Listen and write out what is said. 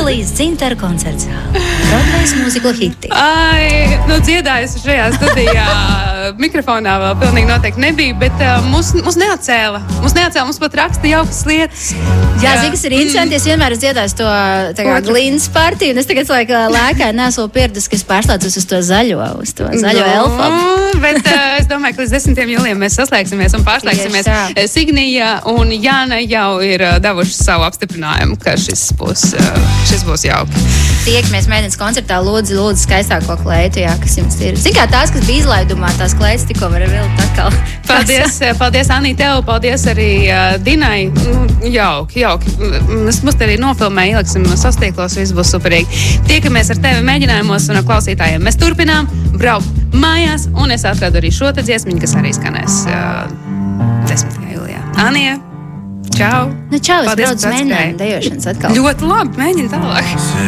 Anglijas dzintara koncerts. Broadway's mūzikla hiti. Ai, dziedājusi šajā studijā. Mikrofonā vēl pilnīgi noteikti nebija, bet mums neatcēla. Mums pat raksta jaukas lietas. Jā, zini, kas ir interesanti, es vienmēr esmu dziedājis to Glīnas partiju, un es tagad lēkāju neesmu pieredus, ka es pārslēdzos uz to zaļo elfu. Bet es domāju, ka līdz 10. jūlijam mēs saslēgsimies un pārslēgsimies. Signija un Jāna jau ir devuši savu apstiprinājumu, ka šis būs jauki. Tiekamies mēģinās koncertā, lūdzu skaistāko kleitu, jā, kas jums ir. Zin kā tās, kas bija izlaidumā, tās kleitas tikko var vilkt atkal. Paldies, Anī, tev, paldies arī Dinai. Jauki. Mums te arī nofilmē, ieliksim sastīklos, viss būs superīgi. Tiekamies ar tevi mēģinājumos un ar klausītājiem. Mēs turpinām braukt mājās, un es atradu arī šo te dziesmiņu, kas arī skanēs 10. jūlijā. Anija, čau! Čau, es braucu mēģinājumu dejošanas atkal. Ļoti labi, mēģini tālāk.